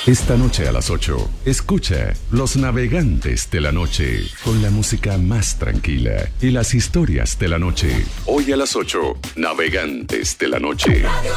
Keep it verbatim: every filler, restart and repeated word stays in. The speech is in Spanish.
Esta noche a las ocho, escucha Los Navegantes de la Noche, con la música más tranquila y las historias de la noche. Hoy a las ocho, Navegantes de la Noche.